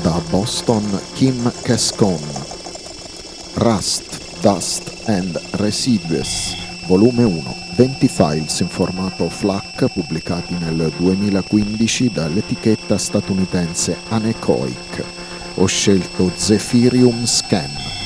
Da Boston Kim Kescon, Rust, Dust and Residues, volume 1, 20 files in formato FLAC pubblicati nel 2015 dall'etichetta statunitense Anechoic. Ho scelto Zephyrium Scan.